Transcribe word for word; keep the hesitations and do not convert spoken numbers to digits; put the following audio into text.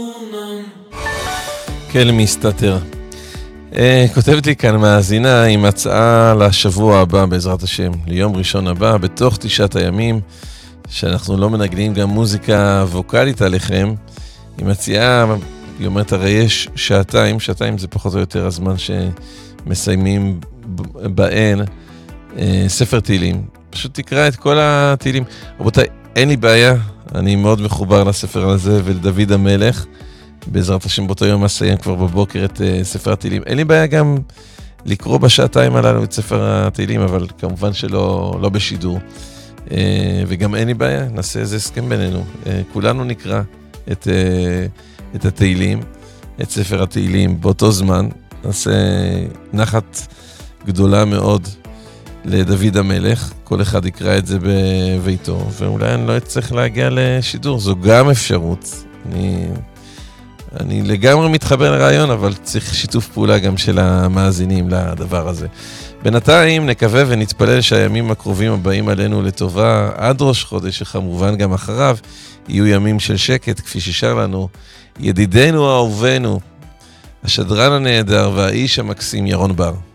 כל מסתתר. כותבת לי כאן מאזינה, היא מצאה לשבוע הבא בעזרת השם, ליום ראשון הבא, בתוך תשעת הימים, שאנחנו לא מנגנים גם מוזיקה ווקלית עליכם. היא מציעה, היא אומרת, הרי יש שעתיים, שעתיים זה פחות או יותר הזמן שמסיימים בהן ספר תהילים. פשוט תקרא את כל התהילים. רבותיי, אין לי בעיה, אני מאוד מחובר לספר הזה ולדוד המלך. בעזרת השם באותו יום אסיים כבר בבוקר את uh, ספר התהילים. אין לי בעיה גם לקרוא בשעתיים הללו את ספר התהילים, אבל כמובן שלא לא בשידור. Uh, וגם אין לי בעיה, נעשה איזה הסכם בינינו. Uh, כולנו נקרא את, uh, את התהילים, את ספר התהילים באותו זמן. נעשה נחת גדולה מאוד לדוד המלך. כל אחד יקרא את זה בביתו, ואולי אני לא אצטרך להגיע לשידור. זו גם אפשרות. אני... אני לגמרי מתחבר לרעיון, אבל צריך שיתוף פעולה גם של המאזינים לדבר הזה. בינתיים נקווה ונתפלל שהימים הקרובים הבאים עלינו לטובה, עד ראש חודש, שכמובן גם אחריו, יהיו ימים של שקט, כפי ששר לנו ידידנו אהובנו, השדרן הנהדר והאיש המקסים ירון בר.